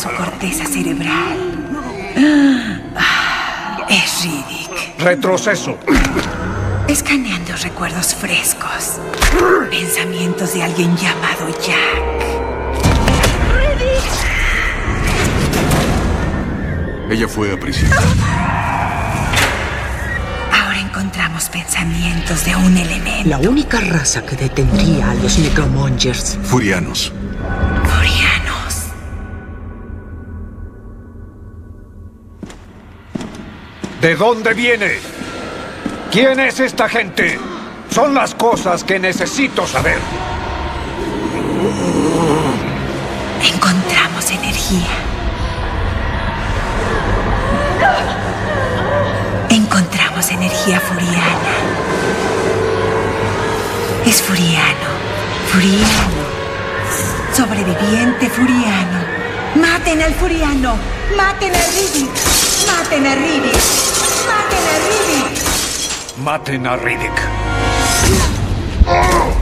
su corteza cerebral. Es Riddick. Retroceso. Escaneando recuerdos frescos. Pensamientos de alguien llamado Jack. ¡Riddick! Ella fue a prisión. Ahora encontramos pensamientos de un elemento. La única raza que detendría a los Necromongers. Furianos. Furianos. ¿De dónde viene? ¿Quién es esta gente? Son las cosas que necesito saber. Encontramos energía. Encontramos energía furiana. Es furiano. Furiano. Sobreviviente furiano. ¡Maten al furiano! ¡Maten a Riddick! ¡Maten a Riddick! ¡Maten a Riddick! Maten a Riddick.